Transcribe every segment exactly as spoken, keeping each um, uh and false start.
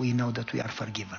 we know that we are forgiven.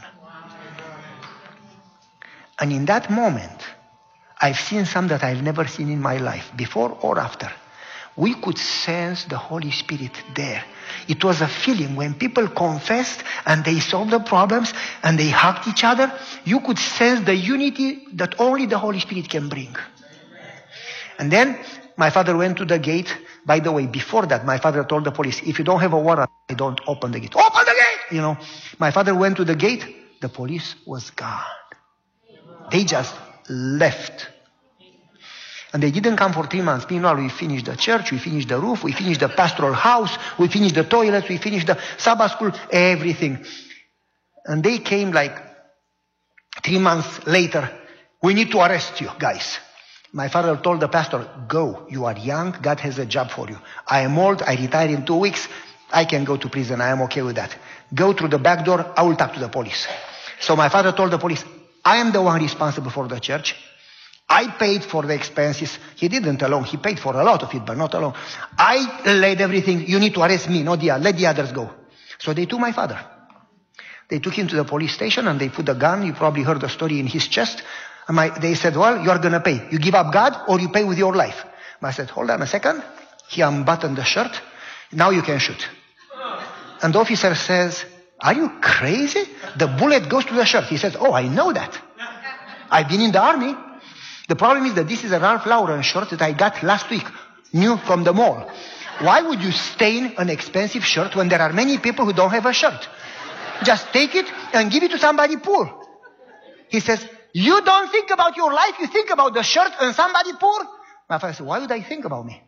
And in that moment, I've seen some that I've never seen in my life, before or after. We could sense the Holy Spirit there. It was a feeling when people confessed and they solved the problems and they hugged each other. You could sense the unity that only the Holy Spirit can bring. And then my father went to the gate. By the way, before that, my father told the police, if you don't have a warrant, I don't open the gate. Open the gate! You know, my father went to the gate. The police was gone. They just left. And they didn't come for three months. Meanwhile, we finished the church, we finished the roof, we finished the pastoral house, we finished the toilets, we finished the Sabbath school, everything. And they came like three months later. We need to arrest you, guys. My father told the pastor, go, you are young, God has a job for you. I am old, I retire in two weeks, I can go to prison, I am okay with that. Go through the back door, I will talk to the police. So my father told the police, I am the one responsible for the church. I paid for the expenses. He didn't alone. He paid for a lot of it, but not alone. I laid everything. You need to arrest me, not the other. Let the others go. So they took my father. They took him to the police station and they put a gun. You probably heard the story in his chest. And my, they said, well, you are going to pay. You give up God or you pay with your life. I said, hold on a second. He unbuttoned the shirt. Now you can shoot. And the officer says, are you crazy? The bullet goes to the shirt. He says, oh, I know that. I've been in the army. The problem is that this is a Ralph Lauren shirt that I got last week, new from the mall. Why would you stain an expensive shirt when there are many people who don't have a shirt? Just take it and give it to somebody poor. He says, you don't think about your life, you think about the shirt and somebody poor? My father said, why would I think about me?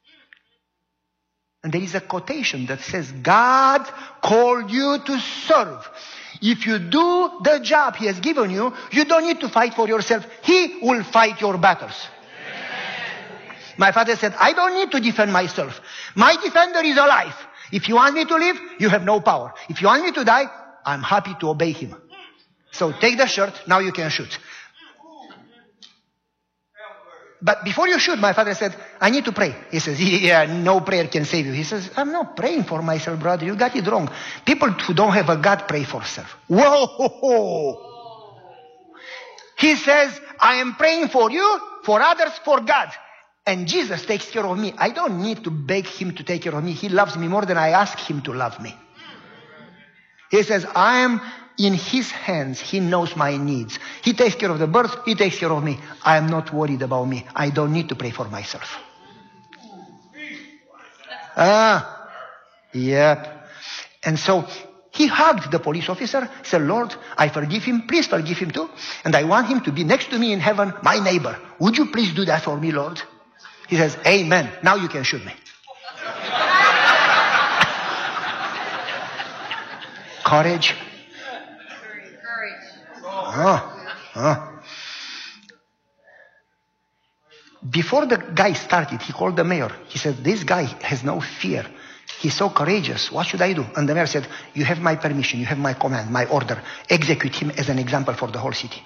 And there is a quotation that says, God called you to serve. If you do the job He has given you, you don't need to fight for yourself. He will fight your battles. Amen. My father said, I don't need to defend myself. My defender is alive. If you want me to live, you have no power. If you want me to die, I'm happy to obey Him. So take the shirt, now you can shoot. But before you shoot, my father said, I need to pray. He says, yeah, no prayer can save you. He says, I'm not praying for myself, brother. You got it wrong. People who don't have a God pray for self. Whoa! He says, I am praying for you, for others, for God. And Jesus takes care of me. I don't need to beg Him to take care of me. He loves me more than I ask Him to love me. He says, I am in His hands. He knows my needs. He takes care of the birds. He takes care of me. I am not worried about me. I don't need to pray for myself. Ah, yep. And so he hugged the police officer, said, Lord, I forgive him. Please forgive him too. And I want him to be next to me in heaven, my neighbor. Would you please do that for me, Lord? He says, amen. Now you can shoot me. Courage. Uh, uh. Before the guy started, he called the mayor. He said, this guy has no fear. He's so courageous. What should I do? And the mayor said, you have my permission. You have my command, my order. Execute him as an example for the whole city.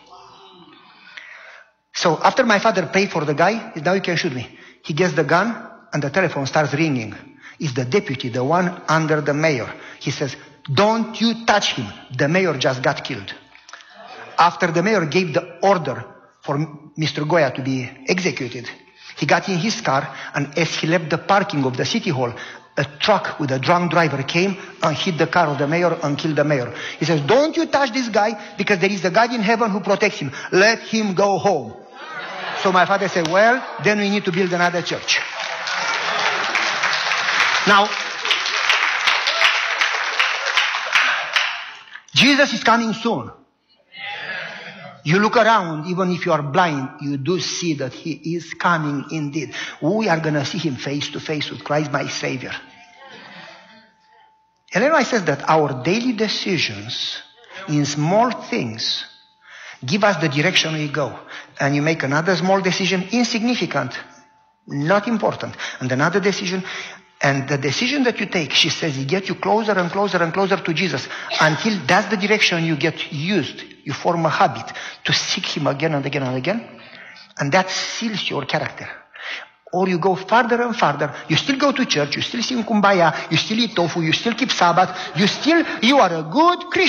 So after my father prayed for the guy, now you can shoot me. He gets the gun and the telephone starts ringing. It's the deputy, the one under the mayor. He says, don't you touch him. The mayor just got killed. After the mayor gave the order for Mister Goya to be executed, he got in his car, and as he left the parking of the city hall, a truck with a drunk driver came and hit the car of the mayor and killed the mayor. He says, don't you touch this guy, because there is a God in heaven who protects him. Let him go home. So my father said, well, then we need to build another church. Now, Jesus is coming soon. You look around, even if you are blind, you do see that He is coming indeed. We are going to see Him face to face with Christ, my Savior. Ellen White says that our daily decisions in small things give us the direction we go. And you make another small decision, insignificant, not important. And another decision, and the decision that you take, she says, it gets you closer and closer and closer to Jesus until that's the direction you get used. You form a habit to seek Him again and again and again. And that seals your character. Or you go farther and farther. You still go to church. You still sing Kumbaya. You still eat tofu. You still keep Sabbath. You still, you are a good Christian.